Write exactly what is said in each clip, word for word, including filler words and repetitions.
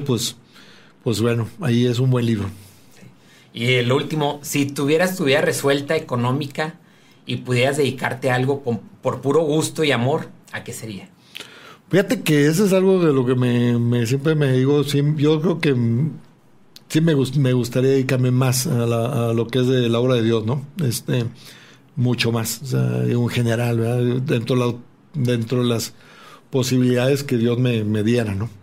pues, pues bueno, ahí es un buen libro. Y el último, si tuvieras tu vida resuelta económica y pudieras dedicarte a algo con, por puro gusto y amor, ¿a qué sería? Fíjate que eso es algo de lo que me, me siempre me digo, sí, yo creo que sí me, me gustaría dedicarme más a, la, a lo que es de la obra de Dios, ¿no? Este, mucho más, o sea, en general, ¿verdad? Dentro, la, dentro de las posibilidades que Dios me, me diera, ¿no?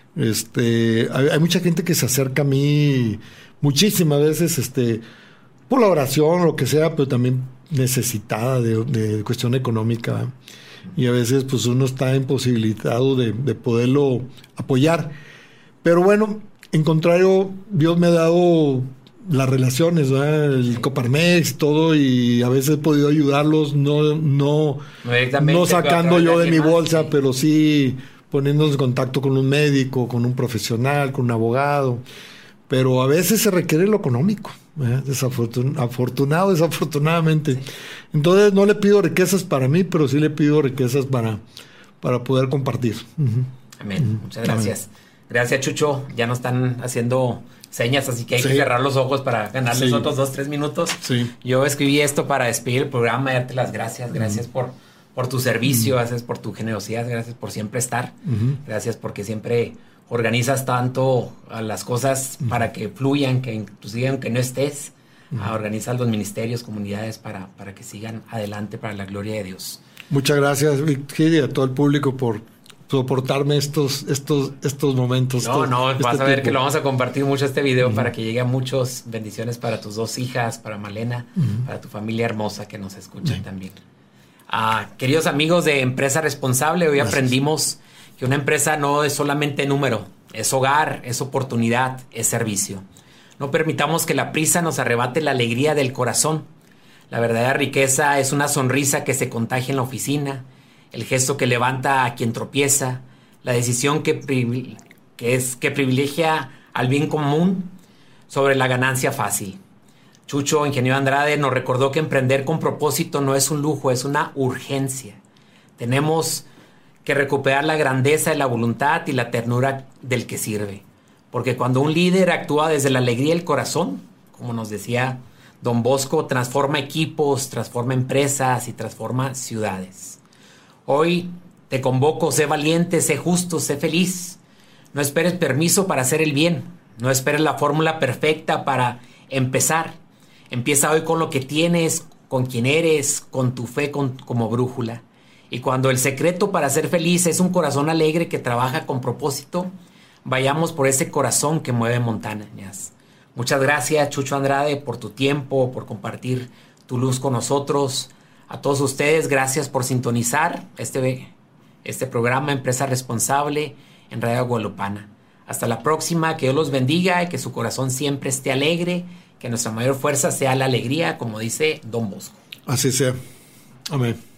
Este, hay, hay mucha gente que se acerca a mí muchísimas veces, este, por la oración o lo que sea, pero también necesitada de, de cuestión económica, ¿verdad? Y a veces pues uno está imposibilitado de, de poderlo apoyar. Pero bueno, en contrario, Dios me ha dado las relaciones, ¿verdad? El Coparmex y todo, y a veces he podido ayudarlos, no, no, no sacando yo de mi bolsa, sí, pero sí poniéndonos en contacto con un médico, con un profesional, con un abogado. Pero a veces se requiere lo económico, ¿eh? Desafortun- afortunado, desafortunadamente. Sí. Entonces no le pido riquezas para mí, pero sí le pido riquezas para, para poder compartir. Uh-huh. Amén. Uh-huh. Muchas gracias. Amén. Gracias, Chucho. Ya nos están haciendo señas, así que hay sí. que cerrar los ojos para ganarles sí. otros dos, tres minutos. Sí. Yo escribí esto para despedir el programa y darte las gracias. Gracias uh-huh. por, por tu servicio, uh-huh. gracias por tu generosidad, gracias por siempre estar. Uh-huh. Gracias porque siempre organizas tanto a las cosas uh-huh. para que fluyan, que inclusive aunque no estés, uh-huh. a organizar los ministerios, comunidades para, para que sigan adelante para la gloria de Dios. Muchas gracias, Víctor, y a todo el público por soportarme estos estos estos momentos. No, estos, no, este vas a ver tiempo. que lo vamos a compartir mucho este video uh-huh. para que llegue a muchos. Bendiciones para tus dos hijas, para Malena, uh-huh. para tu familia hermosa que nos escuchan uh-huh. también. Ah, queridos amigos de Empresa Responsable, hoy gracias. Aprendimos que una empresa no es solamente número, es hogar, es oportunidad, es servicio. No permitamos que la prisa nos arrebate la alegría del corazón. La verdadera riqueza es una sonrisa que se contagia en la oficina, el gesto que levanta a quien tropieza, la decisión que, privile- que, es, que privilegia al bien común sobre la ganancia fácil. Chucho, ingeniero Andrade, nos recordó que emprender con propósito no es un lujo, es una urgencia. Tenemos que recuperar la grandeza de la voluntad y la ternura del que sirve. Porque cuando un líder actúa desde la alegría del corazón, como nos decía Don Bosco, transforma equipos, transforma empresas y transforma ciudades. Hoy te convoco, sé valiente, sé justo, sé feliz. No esperes permiso para hacer el bien. No esperes la fórmula perfecta para empezar. Empieza hoy con lo que tienes, con quien eres, con tu fe con, como brújula. Y cuando el secreto para ser feliz es un corazón alegre que trabaja con propósito, vayamos por ese corazón que mueve montañas. Muchas gracias, Chucho Andrade, por tu tiempo, por compartir tu luz con nosotros. A todos ustedes, gracias por sintonizar este, este programa Empresa Responsable en Radio Guadalupana. Hasta la próxima, que Dios los bendiga y que su corazón siempre esté alegre, que nuestra mayor fuerza sea la alegría, como dice Don Bosco. Así sea. Amén.